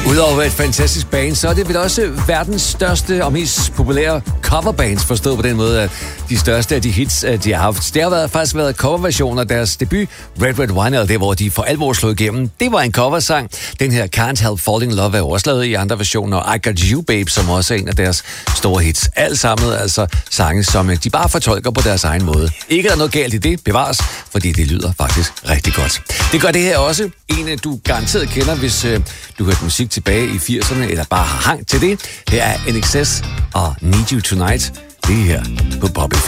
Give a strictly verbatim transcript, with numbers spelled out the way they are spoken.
Udover et fantastisk band, så er det vel også verdens største og mest populære coverbands, forstået på den måde, at de største af de hits, de har haft. Det har været, faktisk været coverversioner af deres debut, Red Red Wine, eller det, hvor de for alvor slog igennem. Det var en coversang. Den her Can't Help Falling in Love er også lavet i andre versioner. I Got You Babe, som også er en af deres store hits. Alt sammen altså sange, som de bare fortolker på deres egen måde. Ikke er der noget galt i det, bevares, fordi det lyder faktisk rigtig godt. Det gør det her også. En, du garanteret kender, hvis øh, du hørte musik tilbage i firserne, eller bare har hang til det. Her er N X S og Need You Tonight. Det er her på Bobby F